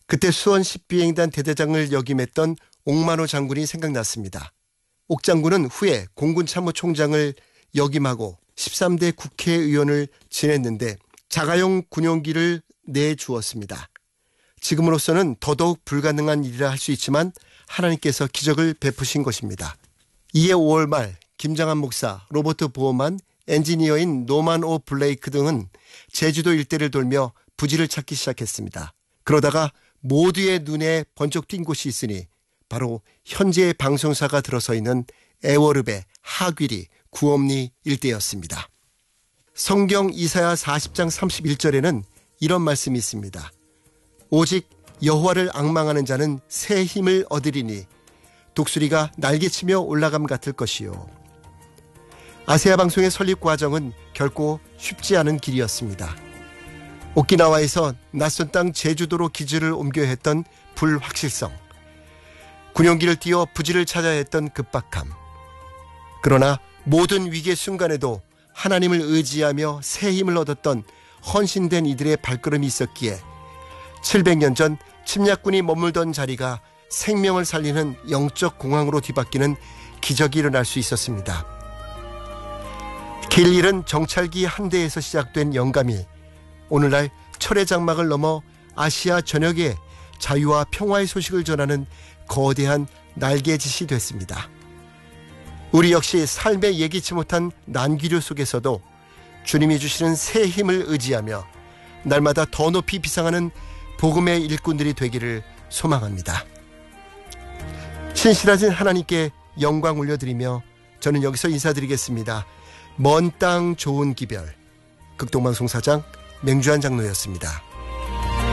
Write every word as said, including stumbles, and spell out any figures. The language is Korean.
그때 수원 십비행단 대대장을 역임했던 옥만호 장군이 생각났습니다. 옥 장군은 후에 공군참모총장을 역임하고 십삼 대 국회의원을 지냈는데 자가용 군용기를 내주었습니다. 지금으로서는 더더욱 불가능한 일이라 할 수 있지만 하나님께서 기적을 베푸신 것입니다. 이해 오월 말 김장한 목사, 로버트 보어만, 엔지니어인 노만 오 블레이크 등은 제주도 일대를 돌며 부지를 찾기 시작했습니다. 그러다가 모두의 눈에 번쩍 띈 곳이 있으니 바로 현재의 방송사가 들어서 있는 애월읍의 하귀리, 구엄리 일대였습니다. 성경 이사야 사십 장 삼십일 절에는 이런 말씀이 있습니다. 오직 여호와를 앙망하는 자는 새 힘을 얻으리니 독수리가 날개치며 올라감 같을 것이요. 아세아 방송의 설립 과정은 결코 쉽지 않은 길이었습니다. 오키나와에서 낯선 땅 제주도로 기지를 옮겨야 했던 불확실성, 군용기를 띄워 부지를 찾아야 했던 급박함. 그러나 모든 위기의 순간에도 하나님을 의지하며 새 힘을 얻었던 헌신된 이들의 발걸음이 있었기에 칠백 년 전 침략군이 머물던 자리가 생명을 살리는 영적 공항으로 뒤바뀌는 기적이 일어날 수 있었습니다. 길 잃은 정찰기 한 대에서 시작된 영감이 오늘날 철의 장막을 넘어 아시아 전역에 자유와 평화의 소식을 전하는 거대한 날개짓이 됐습니다. 우리 역시 삶에 예기치 못한 난기류 속에서도 주님이 주시는 새 힘을 의지하며 날마다 더 높이 비상하는 복음의 일꾼들이 되기를 소망합니다. 신실하신 하나님께 영광 올려드리며 저는 여기서 인사드리겠습니다. 먼 땅 좋은 기별, 극동방송 사장 맹주한 장로였습니다.